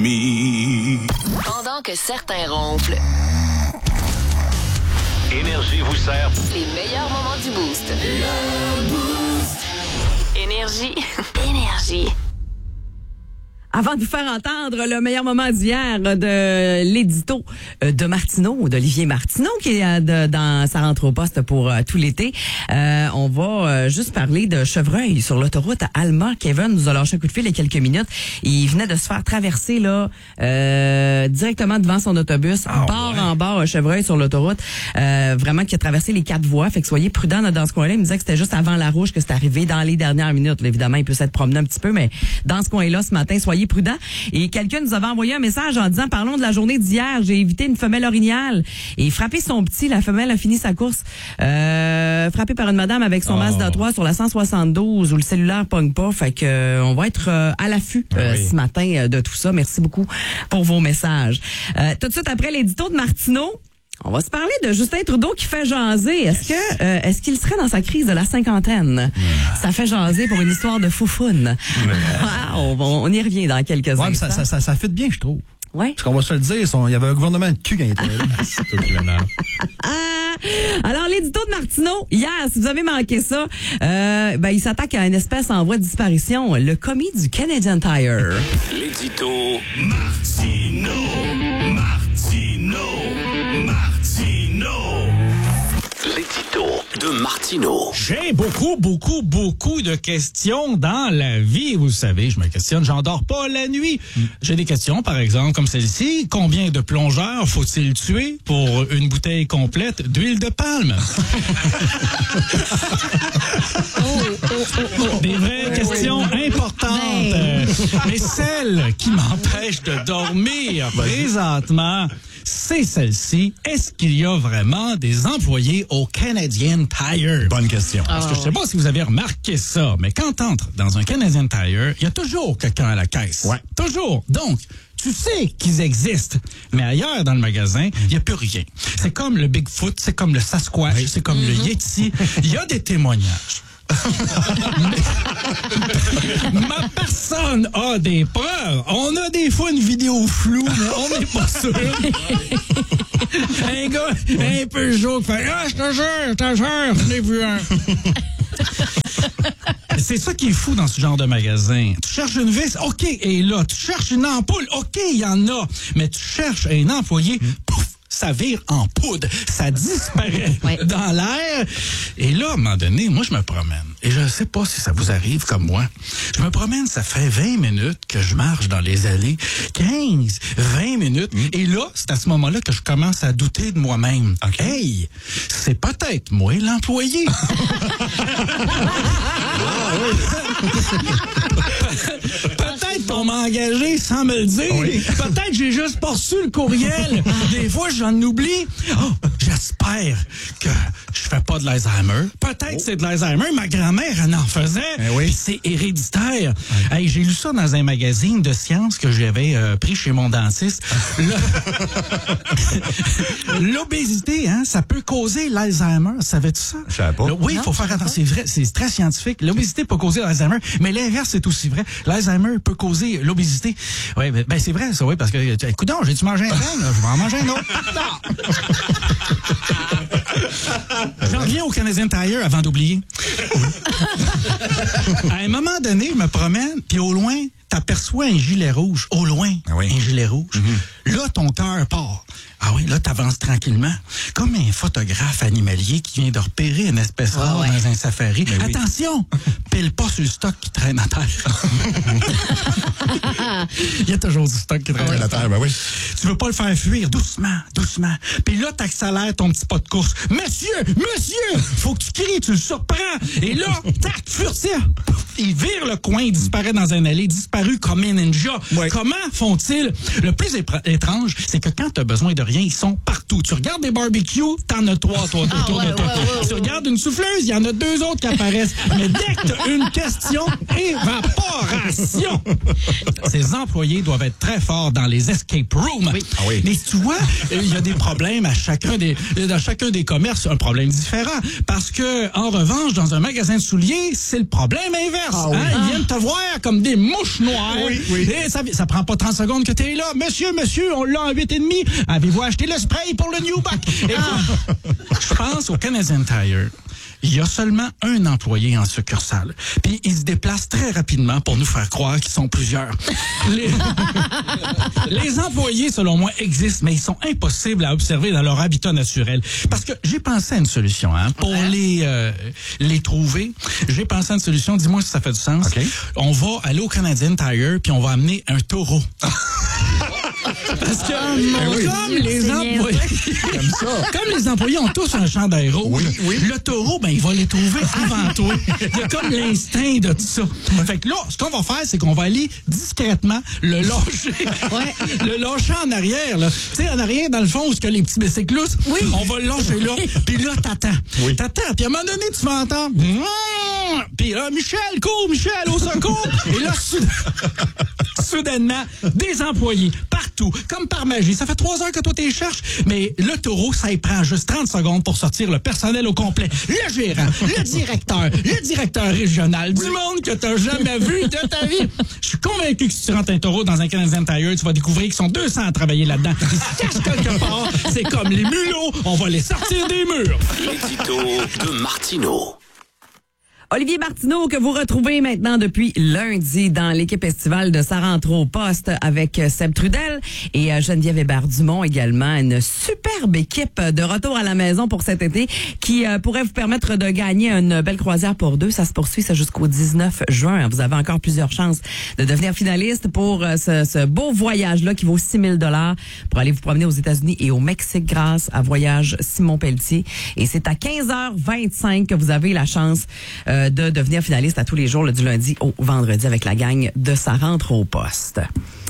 Pendant que certains ronflent, Énergie vous sert les meilleurs moments du Boost. Énergie. Énergie. Avant de vous faire entendre le meilleur moment d'hier de l'édito de Martineau, d'Olivier Martineau, qui est dans sa rentrée au poste pour tout l'été, on va juste parler de chevreuil sur l'autoroute à Alma. Kevin nous a lâché un coup de fil il y a quelques minutes. Il venait de se faire traverser là directement devant son autobus, en bord, un chevreuil sur l'autoroute, vraiment qui a traversé les 4 voies. Fait que soyez prudents dans ce coin-là. Il me disait que c'était juste avant la rouge que c'est arrivé dans les dernières minutes. Là, évidemment, il peut s'être promené un petit peu, mais dans ce coin-là, ce matin, soyez prudents. Et quelqu'un nous avait envoyé un message en disant, parlons de la journée d'hier, j'ai évité une femelle orignale et frappé son petit, la femelle a fini sa course, frappée par une madame avec son Mazda 3 sur la 172 où le cellulaire pogne pas. Fait que on va être à l'affût ce matin de tout ça. Merci beaucoup pour vos messages. Tout de suite après l'édito de Martineau, on va se parler de Justin Trudeau qui fait jaser. Est-ce qu'il serait dans sa crise de la cinquantaine? Ça fait jaser pour une histoire de foufoune. On y revient dans quelques instants. Mais ça fit bien, je trouve. Ouais. Parce qu'on va se le dire, il y avait un gouvernement de cul quand il était là. C'est tout criminel. Alors, l'édito de Martineau, hier, si vous avez manqué ça, il s'attaque à une espèce en voie de disparition, le commis du Canadian Tire. l'édito Martineau. L'édito de Martineau. J'ai beaucoup de questions dans la vie. Vous savez, je me questionne, j'en dors pas la nuit. J'ai des questions, par exemple, comme celle-ci. Combien de plongeurs faut-il tuer pour une bouteille complète d'huile de palme? Des vraies questions importantes. Mais celle qui m'empêche de dormir présentement, c'est celle-ci. Est-ce qu'il y a vraiment des employés au Canadian Tire? Bonne question. Parce que je sais pas si vous avez remarqué ça, mais quand t'entres dans un Canadian Tire, il y a toujours quelqu'un à la caisse. Ouais. Toujours. Donc, tu sais qu'ils existent. Mais ailleurs dans le magasin, il n'y a plus rien. C'est comme le Bigfoot, c'est comme le Sasquatch, c'est comme le Yeti. Il y a des témoignages. Ma personne a des preuves. On a des fois une vidéo floue, mais on n'est pas sûr. Un gars un peu chaud qui fait « Ah, je te jure, je l'ai vu un. » C'est ça qui est fou dans ce genre de magasin. Tu cherches une vis, OK, et là. Tu cherches une ampoule, OK, il y en a. Mais tu cherches un employé, pouf, ça vire en poudre. Ça disparaît dans l'air. Et là, à un moment donné, moi, je me promène. Et je ne sais pas si ça vous arrive comme moi. Je me promène, ça fait 20 minutes que je marche dans les allées. 15, 20 minutes. Et là, c'est à ce moment-là que je commence à douter de moi-même. Okay. Hey, c'est peut-être moi l'employé. Peut-être qu'on m'a engagé sans me le dire. Oui. Peut-être que j'ai juste pas reçu le courriel. Des fois, j'en oublie. Oh, j'espère que je fais pas de l'Alzheimer. Peut-être que c'est de l'Alzheimer. Ma grand-mère, elle en faisait. Puis c'est héréditaire. Hey, j'ai lu ça dans un magazine de sciences que j'avais pris chez mon dentiste. L'obésité, ça peut causer l'Alzheimer. Savais-tu ça? Je savais pas. Oui, il faut faire attention. C'est vrai, c'est très scientifique. L'obésité peut causer l'Alzheimer, mais l'inverse, c'est aussi vrai. L'Alzheimer peut causer l'obésité. Oui, ben c'est vrai, ça, oui, parce que, coudonc, j'ai-tu mangé un pain, là? Je vais en manger un autre. J'en reviens au Canadian Tire avant d'oublier. À un moment donné, je me promène, puis au loin, t'aperçois un gilet rouge. Au loin, un gilet rouge. Là, ton cœur part. Ah oui, là, t'avances tranquillement. Comme un photographe animalier qui vient de repérer une espèce rare dans un safari. Attention! Pile pas sur le stock qui traîne à terre. Il y a toujours du stock qui traîne à terre. Ben oui. Tu veux pas le faire fuir doucement. Puis là, t'accélères ton petit pas de course. Monsieur! Faut que tu cries, tu le surprends. Et là, tac, furtif! Il vire le coin, il disparaît dans un allée, disparu comme un ninja. Ouais. Comment font-ils? Le plus étrange, c'est que quand t'as besoin besoin de rien, ils sont partout. Tu regardes des barbecues, t'en as 3, toi, autour de toi. Tu regardes une souffleuse, il y en a 2 autres qui apparaissent. Mais dès que t'as une question, évaporation! Ces employés doivent être très forts dans les escape rooms. Oui. Ah oui. Mais tu vois, il y a des problèmes dans chacun des commerces, un problème différent. Parce que, en revanche, dans un magasin de souliers, c'est le problème inverse. Ah oui. Ils viennent te voir comme des mouches noires. Oui. Et ça prend pas 30 secondes que t'es là. Monsieur, on l'a en 8,5. Avez-vous acheté le spray pour le New Back? Je pense au Canadian Tire. Il y a seulement un employé en succursale. Puis il se déplace très rapidement pour nous faire croire qu'ils sont plusieurs. Les employés, selon moi, existent, mais ils sont impossibles à observer dans leur habitat naturel. Parce que j'ai pensé à une solution, pour les trouver. J'ai pensé à une solution. Dis-moi si ça fait du sens. Okay. On va aller au Canadian Tire puis on va amener un taureau. Parce que comme les employés ont tous un chandail rouge, le taureau, il va les trouver avant toi. Il y a comme l'instinct de tout ça. Fait que là, ce qu'on va faire, c'est qu'on va aller discrètement le lâcher. Le lâcher en arrière, là. Tu sais, en arrière, dans le fond, où il y a les petits bicyclousses. On va le lâcher là. Puis là, t'attends. T'attends. Puis à un moment donné, tu vas entendre. Puis là, Michel, cours, Michel, au secours. Et là, soudainement, des employés partout, comme par magie. Ça fait 3 heures que toi t'es cherches, mais le taureau, ça y prend juste 30 secondes pour sortir le personnel au complet. Le gérant, le directeur régional, du monde que t'as jamais vu de ta vie. Je suis convaincu que si tu rentres un taureau dans un Canadian Tire, tu vas découvrir qu'ils sont 200 à travailler là-dedans. Ils se cachent quelque part. C'est comme les mulots. On va les sortir des murs. L'édito de Martineau. Olivier Martineau, que vous retrouvez maintenant depuis lundi dans l'équipe estivale de Ça rentre au poste avec Seb Trudel et Geneviève Hébert-Dumont également. Une superbe équipe de retour à la maison pour cet été qui pourrait vous permettre de gagner une belle croisière pour 2. Ça se poursuit jusqu'au 19 juin. Vous avez encore plusieurs chances de devenir finaliste pour ce beau voyage-là qui vaut 6 000 $ pour aller vous promener aux États-Unis et au Mexique grâce à Voyage Simon Pelletier. Et c'est à 15h25 que vous avez la chance de devenir finaliste à tous les jours, du lundi au vendredi avec la gang de Ça rentre au poste.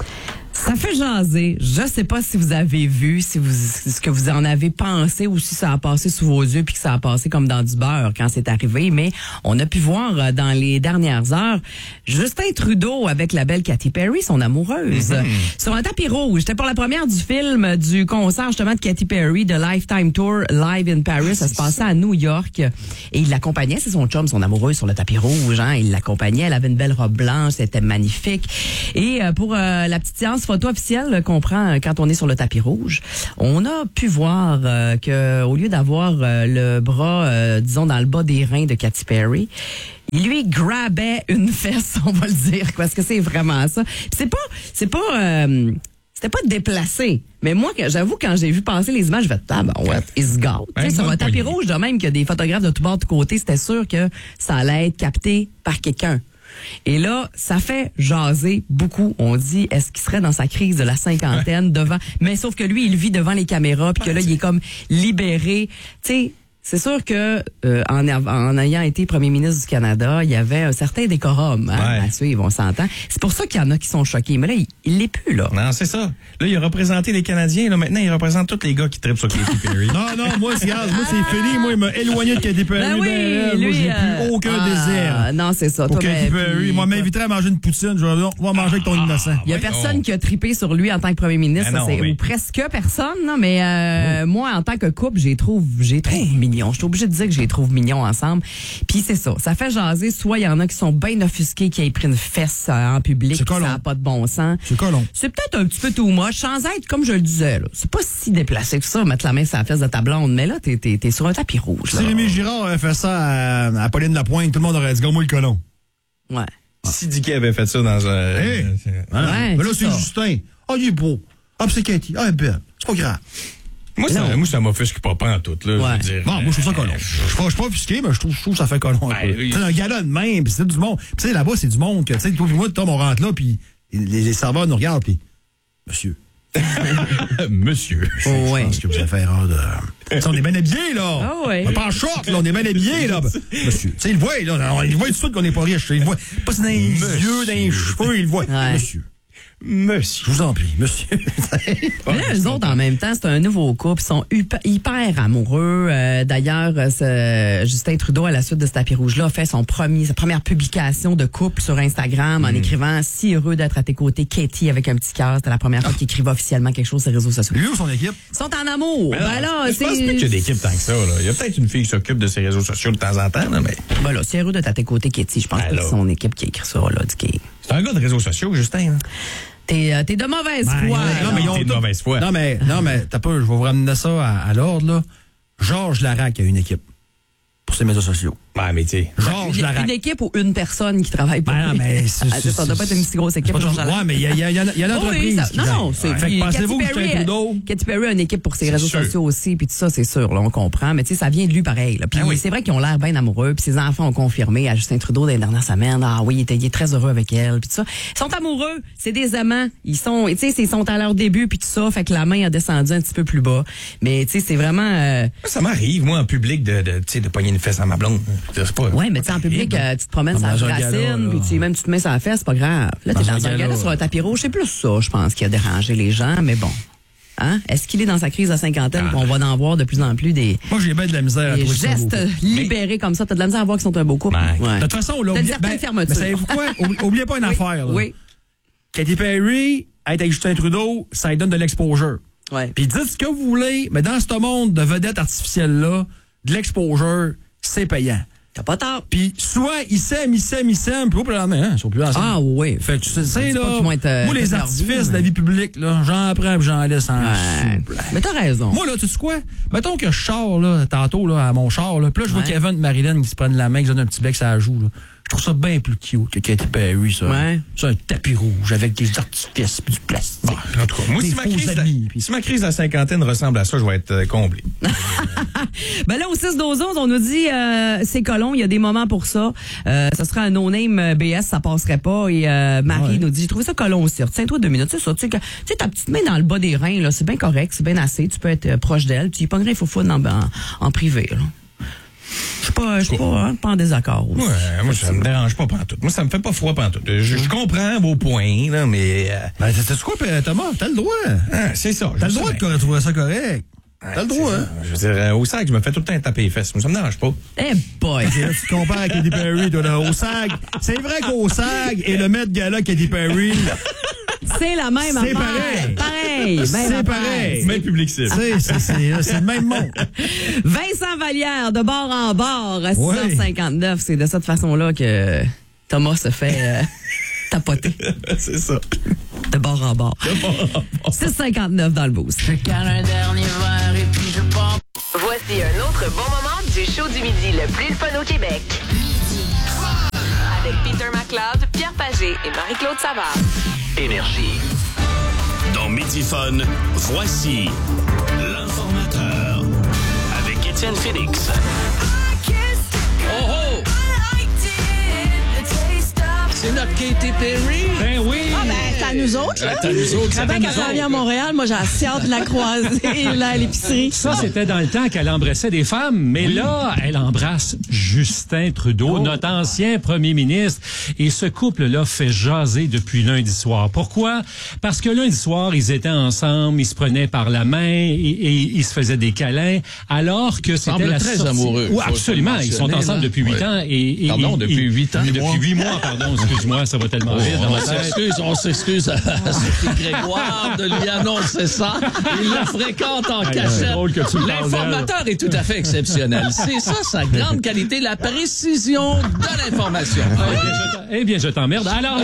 Ça fait jaser. Je sais pas si vous avez vu, ce que vous en avez pensé ou si ça a passé sous vos yeux puis que ça a passé comme dans du beurre quand c'est arrivé, mais on a pu voir dans les dernières heures Justin Trudeau avec la belle Katy Perry, son amoureuse, sur un tapis rouge. C'était pour la première du film du concert justement de Katy Perry, de Lifetime Tour Live in Paris. Ça se passait à New York et il l'accompagnait, c'est son chum, son amoureuse sur le tapis rouge. Il l'accompagnait, elle avait une belle robe blanche, c'était magnifique. Et pour la petite séance photo officielle qu'on prend quand on est sur le tapis rouge, on a pu voir que au lieu d'avoir le bras, disons, dans le bas des reins de Katy Perry, il lui grabait une fesse, on va le dire, parce que c'est vraiment ça. C'était pas déplacé. Mais moi, j'avoue, quand j'ai vu passer les images, je vais it's got. Sur un tapis rouge, de même qu'il y a des photographes de tous bords de côté, c'était sûr que ça allait être capté par quelqu'un. Et là, ça fait jaser beaucoup. On dit, est-ce qu'il serait dans sa crise de la cinquantaine devant... Mais sauf que lui, il vit devant les caméras, puis que là, il est comme libéré. Tu sais, c'est sûr que en ayant été premier ministre du Canada, il y avait un certain décorum à suivre, on s'entend. C'est pour ça qu'il y en a qui sont choqués. Mais là, il l'est plus, là. Non, c'est ça. Là, il a représenté les Canadiens. Là, maintenant, il représente tous les gars qui trippent sur Katy Perry. Non, moi, c'est fini. Moi, il m'a éloigné de Katy Perry. Ben oui, moi, j'ai plus aucun désir. Non, c'est ça. Pour Katy Perry. Moi, m'inviterait à manger une poutine. On va manger avec ton innocent. Il y a personne qui a trippé sur lui en tant que premier ministre. Ou presque personne, non, mais moi, en tant que couple, j'ai trouve mignon. Je suis obligée de dire que je les trouve mignons ensemble. Puis c'est ça. Ça fait jaser. Soit il y en a qui sont bien offusqués, qui aient pris une fesse en public, ça n'a pas de bon sens. C'est colon. C'est peut-être un petit peu too much, sans être, comme je le disais, là. C'est pas si déplacé que ça, mettre la main sur la fesse de ta blonde. Mais là, t'es sur un tapis rouge. Si Rémi Girard avait fait ça à Pauline Lapointe, tout le monde aurait dit, moi le colon. Ouais. Si Dicky avait fait ça dans un... Mais là, c'est Justin. Il est beau. C'est Katy. Elle est belle. C'est pas grave. Moi, ça m'offusque pas en tout, là. Ouais. Je veux dire. Non, moi, je trouve ça colon. Je suis pas offusqué, mais je trouve que ça fait colon. C'est un gala de même, puis c'est du monde. Puis, tu sais, là-bas, c'est du monde que, tu sais, toi et moi, Tom, on rentre là, puis les serveurs nous regardent, puis monsieur. Monsieur. Je pense que vous avez fait erreur de... on est bien habillés, là. Oh, ouais. On est pas en short, là. On est bien habillés, là. Monsieur. Tu sais, il voit, là. Il voit tout de suite qu'on n'est pas riche. Il voit pas dans les yeux, dans les cheveux, il voit. Ouais. Monsieur. Monsieur. Je vous en prie, monsieur. Mais là, eux autres, en même temps, c'est un nouveau couple. Ils sont hyper amoureux. D'ailleurs, Justin Trudeau, à la suite de ce tapis rouge-là, a fait sa première publication de couple sur Instagram en écrivant « Si heureux d'être à tes côtés, Katie » avec un petit cœur. C'était la première fois qu'il écrivait officiellement quelque chose sur les réseaux sociaux. Lui ou son équipe? Ils sont en amour. Ben là, je pense pas qu'il y a d'équipe tant que ça. Là. Il y a peut-être une fille qui s'occupe de ses réseaux sociaux de temps en temps, là, mais... Ben là, si heureux d'être à tes côtés, Katie, je pense que c'est son équipe qui a écrit ça, là, C'est un gars de réseaux sociaux, Justin. Hein? T'es de mauvaise foi. Non, mais ils ont T'es de mauvaise foi. Non, mais t'as pas, je vais vous ramener ça à l'ordre, là. Georges Larac a une équipe pour ses médias sociaux. Ouais, mais tu sais. Georges Larac. Une équipe ou une personne qui travaille pour Ben, lui. mais ça doit pas être une si grosse équipe. Ouais, mais il y a l'entreprise. Non, c'est. Fait que pensez-vous que Justin Trudeau... Katy Perry a une équipe pour ses C'est réseaux sûr. sociaux aussi, puis tout ça, c'est sûr, là, on comprend. Mais tu sais, ça vient de lui pareil. Là. Puis c'est vrai qu'ils ont l'air bien amoureux, puis ses enfants ont confirmé à Justin Trudeau dans les dernières semaines. Ah oui, il est très heureux avec elle, puis tout ça. Ils sont amoureux, c'est des amants. Ils sont à leur début, puis tout ça, fait que la main a descendu un petit peu plus bas. Mais tu sais, c'est vraiment. Ça m'arrive, moi, en public, de pogner une fesse à ma blonde. C'est pas. Ouais, mais tu sais, en public, tu te promènes sur la racine, puis même tu te mets sur la fesse, c'est pas grave. Là, t'es dans un gala sur un tapis rouge, c'est plus ça, je pense, qui a dérangé les gens, mais bon. Hein? Est-ce qu'il est dans sa crise de cinquantaine qu'on va en voir de plus en plus des Moi, j'ai bien de la misère à trouver ça beau. gestes libérés comme ça? T'as de la misère à voir qu'ils sont un beau couple. Ouais. De toute façon, là, T'as une certaine fermeture. mais savez-vous quoi? Oubliez pas une affaire, là. Oui. Katy Perry, être avec Justin Trudeau, ça lui donne de l'exposure. Ouais. Puis dites ce que vous voulez, mais dans ce monde de vedettes artificielles-là, de l'exposure, c'est payant. T'as pas tort. Puis soit ils s'aiment, puis au lendemain, ils sont plus ensemble. Ah oui. Fait que tu sais, pas là, qu'ils vont être, moi, les perdus, artifices de la vie publique, là, j'en prends puis j'en laisse en souple. Mais t'as raison. Moi, là, tu sais quoi? Mettons que je sors, là, tantôt, là, à mon char, là, puis là, je vois Kevin et Marilyn qui se prennent la main, qui se donnent un petit bec sur la joue, là. Je trouve ça bien plus cute que Katy Perry, ça. Ouais. C'est un tapis rouge avec des artifices puis du plastique. Bon, en tout cas, moi, Des si ma crise de la cinquantaine ressemble à ça, je vais être comblé. Ben là, au 6-12-11, on nous dit, c'est colon, il y a des moments pour ça. Ce sera un no-name BS, ça passerait pas. Et Marie nous dit, j'ai trouvé ça colon aussi. Retiens-toi 2 minutes. C'est ça, tu sais, ta petite main dans le bas des reins, là, c'est bien correct, c'est bien assez. Tu peux être proche d'elle. Tu y pognerais faux en privé, là. Je suis pas en désaccord aussi. Ouais, moi, ça me dérange pas pantoute. Moi, ça me fait pas froid pantoute. Je comprends vos points, là, mais... Ben, c'est quoi, Thomas? T'as le droit. Ah, c'est ça. T'as le droit de trouver ça correct. T'as le droit, hein? Je veux dire, au sac, je me fais tout le temps taper les fesses. Ça me dérange pas. Eh boy! Et là, tu te compares à Katy Perry, toi, là, au SAG. C'est vrai qu'au SAG et le maître gala Katy Perry, C'est la même affaire. C'est pareil. Pareil. c'est pareil. Même public cible. C'est le même monde. Vincent Vallière, de bord en bord, à Ouais. 6h59. C'est de cette façon-là que Thomas se fait tapoter. C'est ça. De bord en bord. 6h59 dans le boost. Un dernier verre et puis je pars. Voici un autre bon moment du show du midi le plus fun au Québec. Avec Peter McLeod, Pierre Pagé et Marie-Claude Savard. Énergie. Dans Midi Fun, voici l'informateur avec Étienne Félix. C'est notre Katy Perry. Ben oui! Ah ben, c'est à nous autres, là. C'est à nous autres, c'est à Avant nous qu'elle autres. revient à Montréal, moi, j'ai assez hâte de la croiser, là, à l'épicerie. Ça, c'était dans le temps qu'elle embrassait des femmes, mais là, elle embrasse Justin Trudeau, notre ancien premier ministre. Et ce couple-là fait jaser depuis lundi soir. Pourquoi? Parce que lundi soir, ils étaient ensemble, ils se prenaient par la main et ils se faisaient des câlins, alors que c'était semblent la très sortie... amoureux. Oui, Faut absolument. le Ils sont mentionner, ensemble là. depuis 8 Oui. ans. Pardon, depuis 8 ans? Depuis 8 mois, pardon. Excuse-moi, ça va tellement vite dans ma tête. On s'excuse à Sophie Grégoire de lui annoncer ça. Il la fréquente en c'est cachette. drôle que tu me parles L'informateur est tout à fait exceptionnel. C'est ça, sa grande qualité, la précision de l'information. Eh bien, je t'emmerde.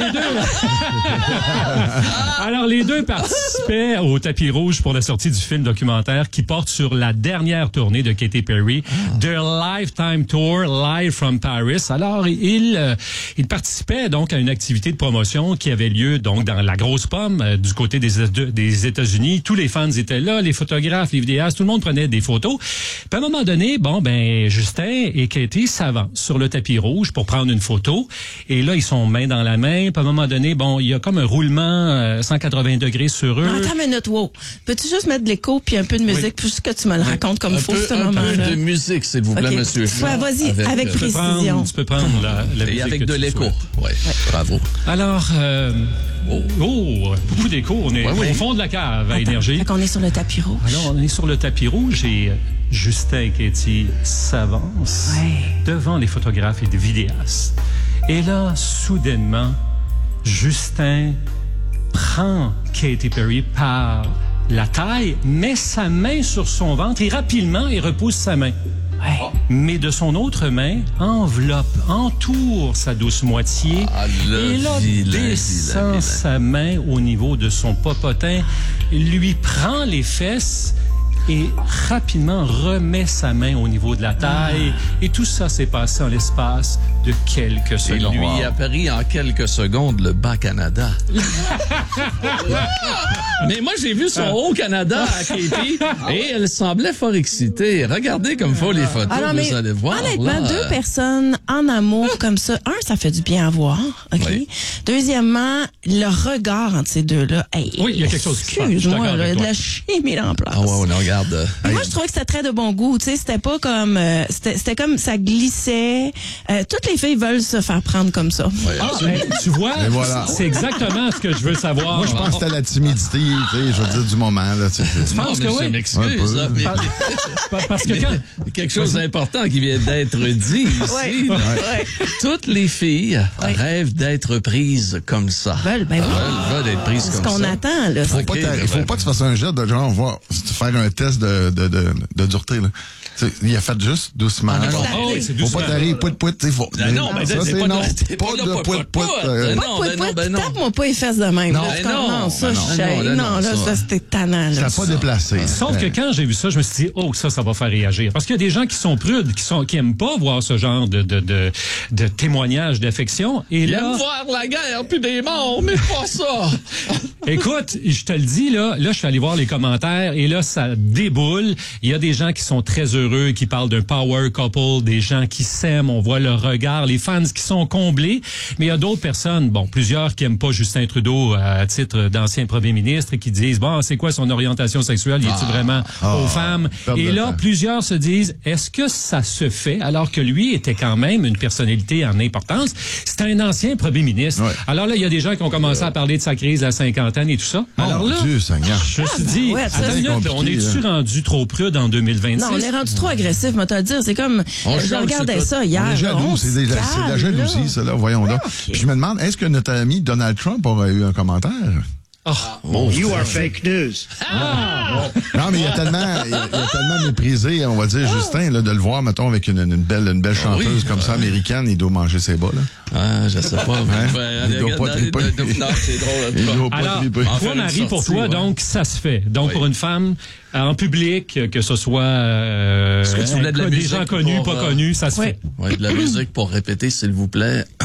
Alors, les deux participaient au tapis rouge pour la sortie du film documentaire qui porte sur la dernière tournée de Katy Perry, The Lifetime Tour Live from Paris. Alors, ils participaient donc à une activité de promotion qui avait lieu donc dans la Grosse Pomme du côté des États-Unis. Tous les fans étaient là, les photographes, les vidéastes, tout le monde prenait des photos. Puis à un moment donné, Justin et Katy s'avancent sur le tapis rouge pour prendre une photo. Et là, ils sont main dans la main. Puis à un moment donné, il y a comme un roulement 180 degrés sur eux. Attends une minute, wow. Peux-tu juste mettre de l'écho puis un peu de musique, puis juste que tu me le racontes comme il faut, ce Un moment-là? peu de musique, s'il vous plaît, Ok. monsieur. Ouais, vas-y, avec précision. Tu peux prendre la Et musique avec que de tu l'écho. souhaites. Oui, bravo. Alors, Beaucoup d'écho. On est au fond de la cave à Énergie. Fait qu'on est sur le tapis rouge. Alors, on est sur le tapis rouge et Justin et Katie s'avancent devant les photographes et des vidéastes. Et là, soudainement, Justin prend Katy Perry par la taille, met sa main sur son ventre et rapidement, il repousse sa main. Mais de son autre main, entoure sa douce moitié et là, descend sa main au niveau de son popotin, lui prend les fesses et rapidement remet sa main au niveau de la taille. Et tout ça s'est passé en l'espace de quelques secondes. Il lui a pris en quelques secondes le Bas-Canada. Mais moi, j'ai vu son Haut-Canada à Katie et elle semblait fort excitée. Regardez comme faut les photos, vous allez voir. Honnêtement, deux personnes en amour comme ça, ça fait du bien à voir, OK? Oui. Deuxièmement, le regard entre ces deux-là. Oui, il y a quelque chose qui se passe. Excuse-moi, de la chimie en place. Ah ouais, on regarde. Moi, je trouvais que c'était très de bon goût. Tu sais, c'était pas comme, c'était comme ça glissait. Toutes les filles veulent se faire prendre comme ça. Tu vois, voilà. C'est exactement ce que je veux savoir. Moi, je pense que c'était la timidité, tu sais, je veux dire, du moment. Là, tu penses que oui? Je m'excuse. Parce que quand... Quelque chose d'important qui vient d'être dit ici. Toutes les filles rêvent d'être prises comme ça. Veulent être prises comme ça. C'est ce qu'on attend, là. Il faut pas que tu fasses un jet de genre, faire un test de dureté, là. Il a fait juste doucement. Faut pas t'arriver pout-pout. Non, mais c'est pas de pout-pout. Tape-moi pas les fesses de même. Non, ça, c'était tannant. Ça n'a pas déplacé. Sauf que quand j'ai vu ça, je me suis dit, ça va faire réagir. Parce qu'il y a des gens qui sont prudes, qui aiment pas voir ce genre de témoignages d'affection. Et là, aiment voir la guerre, puis des morts, mais pas ça. Écoute, je te le dis, là, je suis allé voir les commentaires et là, ça déboule. Il y a des gens qui sont très heureux, qui parlent d'un power couple, des gens qui s'aiment, on voit leur regard, les fans qui sont comblés. Mais il y a d'autres personnes, plusieurs qui aiment pas Justin Trudeau à titre d'ancien premier ministre et qui disent, c'est quoi son orientation sexuelle? Y est-il vraiment aux femmes? Et là, plusieurs se disent, est-ce que ça se fait alors que lui était quand même une personnalité en importance? C'est un ancien premier ministre. Ouais. Alors là, il y a des gens qui ont commencé à parler de sa crise à la cinquantaine et tout ça. Alors là, Dieu, Seigneur. Je me suis dit, on est-tu rendu trop prude en 2026? Non, on est rendu trop agressif, moi, te le dire. C'est comme, je regardais ça hier. On est jaloux, c'est de la jalousie, ça, là, voyons là. Puis je me demande, est-ce que notre ami Donald Trump aurait eu un commentaire? You are fake news. Non, mais il a tellement méprisé, on va dire, Justin, là, de le voir, mettons, avec une belle chanteuse comme ça, américaine, il doit manger ses bas, là. Je sais pas. Il doit pas triper. Non, c'est drôle. Il doit pas triper. Toi, Marie, pour toi, donc, ça se fait. Donc, pour une femme, en public, que ce soit est-ce que tu voulais de la musique des gens connus, pas connus, ça se fait. Oui, de la musique pour répéter, s'il vous plaît.